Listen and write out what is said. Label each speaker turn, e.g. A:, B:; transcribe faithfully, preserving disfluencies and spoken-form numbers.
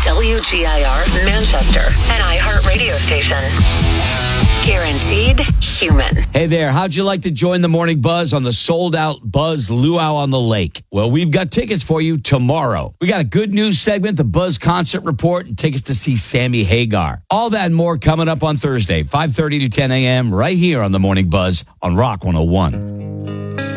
A: W G I R Manchester, an iHeart radio station. Guaranteed human.
B: Hey there, how'd you like to join the Morning Buzz on the sold-out Buzz Luau on the Lake? Well, we've got tickets for you tomorrow. We got a good news segment, the Buzz Concert Report, and tickets to see Sammy Hagar. All that and more coming up on Thursday, five thirty to ten a.m. right here on the Morning Buzz on Rock one oh one.